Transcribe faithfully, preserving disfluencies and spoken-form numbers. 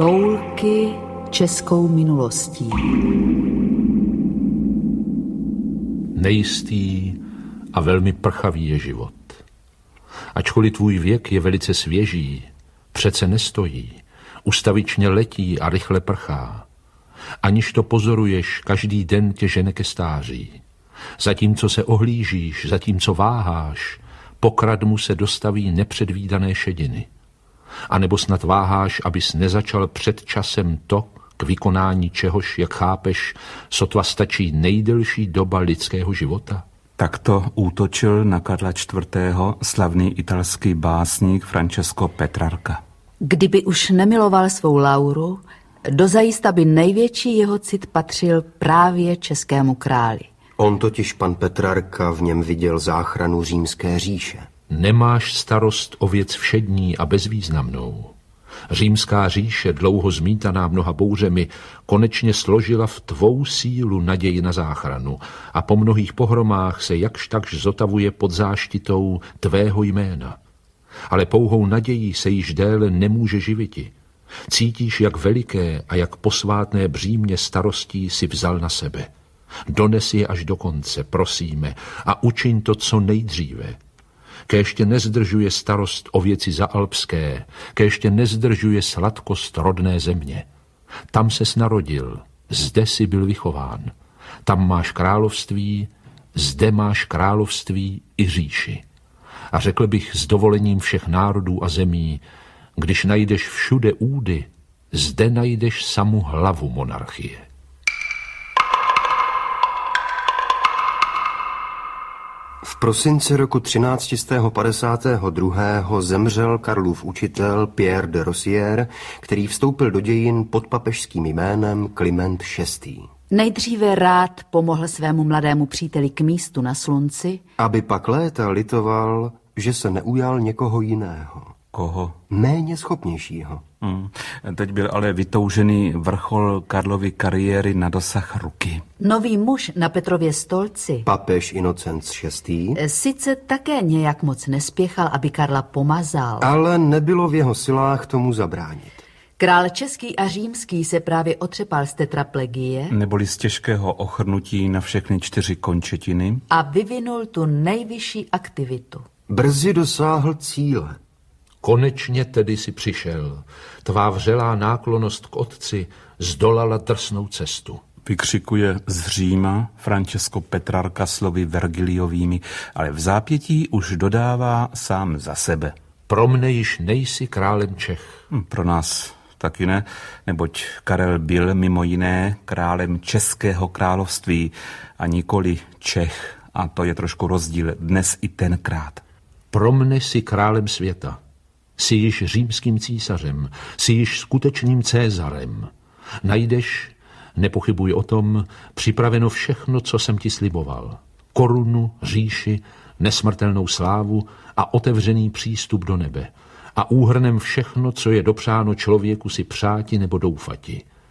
toulky českou minulostí. Nejistý a velmi prchavý je život. Ačkoliv tvůj věk je velice svěží, přece nestojí, ustavičně letí a rychle prchá. Aniž to pozoruješ, každý den tě žene ke stáří. Zatímco se ohlížíš, zatímco váháš, pokradmu se dostaví nepředvídané šediny. A nebo snad váháš, abys nezačal před časem to, k vykonání čehož, jak chápeš, sotva stačí nejdelší doba lidského života? Takto útočil na Karla čtvrtého slavný italský básník Francesco Petrarca. Kdyby už nemiloval svou Lauru, dozajista by největší jeho cit patřil právě českému králi. On totiž, pan Petrarca, v něm viděl záchranu římské říše. Nemáš starost o věc všední a bezvýznamnou. Římská říše, dlouho zmítaná mnoha bouřemi, konečně složila v tvou sílu naději na záchranu a po mnohých pohromách se jakž takž zotavuje pod záštitou tvého jména. Ale pouhou nadějí se již déle nemůže živiti. Cítíš, jak veliké a jak posvátné břímě starostí si vzal na sebe. Dones je až do konce, prosíme, a učiň to co nejdříve. Kéž tě nezdržuje starost o věci zaalpské, kéž tě nezdržuje sladkost rodné země. Tam ses narodil, zde si byl vychován. Tam máš království, zde máš království i říši. A řekl bych s dovolením všech národů a zemí, když najdeš všude údy, zde najdeš samu hlavu monarchie. V prosinci roku třináct set padesát dva zemřel Karlův učitel Pierre de Rosière, který vstoupil do dějin pod papežským jménem Kliment šestý. Nejdříve rád pomohl svému mladému příteli k místu na slunci, aby pak léta litoval, že se neujal někoho jiného. Koho? Méně schopnějšího. Hmm. Teď byl ale vytoužený vrchol Karlovy kariéry na dosah ruky. Nový muž na Petrově stolci, Papež Inocenc šestý. sice také nějak moc nespěchal, aby Karla pomazal. Ale nebylo v jeho silách tomu zabránit. Král český a římský se právě otřepal z tetraplegie Neboli z těžkého ochrnutí na všechny čtyři končetiny. a vyvinul tu nejvyšší aktivitu. Brzy dosáhl cíle. Konečně tedy si přišel. Tvá vřelá náklonnost k otci zdolala drsnou cestu. Vykřikuje z Říma Francesco Petrarca slovy Vergiliovými, ale v zápětí už dodává sám za sebe. Pro mne již nejsi králem Čech. Pro nás taky ne, neboť Karel byl mimo jiné králem Českého království a nikoli Čech. A to je trošku rozdíl dnes i tenkrát. Pro mne si králem světa. Jsi již římským císařem, jsi již skutečným Césarem. Najdeš, nepochybuj o tom, připraveno všechno, co jsem ti sliboval. Korunu, říši, nesmrtelnou slávu a otevřený přístup do nebe. A úhrnem všechno, co je dopřáno člověku si přáti nebo doufati.